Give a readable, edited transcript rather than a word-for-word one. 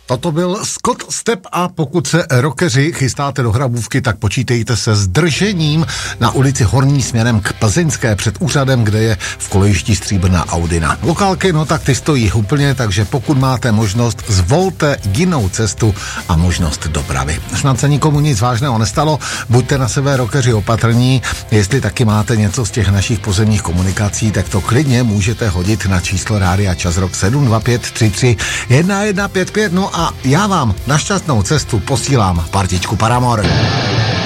Toto byl Scott Step a pokud se rockeři chystáte do Hrabůvky, tak počítejte se zdržením na ulici Horní směrem k Plzeňské před úřadem, kde je v kolejišti Stříbrná Audina. Lokálky, no tak ty stojí úplně, takže pokud máte možnost, zvolte jinou cestu a možnost dopravy. Snad se nikomu nic vážného nestalo, buďte na sebe rockeři opatrní, jestli taky máte něco z těch našich pozemních komunikací, tak to klidně můžete hodit na číslo Rádia Čas Rock 725 33 1155, no a já vám na šťastnou cestu posílám partičku Paramore.